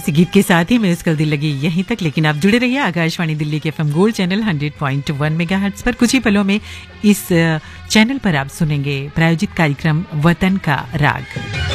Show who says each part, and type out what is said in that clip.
Speaker 1: इसी गीत के साथ ही म्यूजिकल दिल लगी यहीं तक, लेकिन आप जुड़े रहिए आकाशवाणी दिल्ली के FM गोल्ड चैनल 100.1 मेगाहर्ट्ज पर। कुछ ही पलों में इस चैनल पर आप सुनेंगे प्रायोजित कार्यक्रम वतन का राग।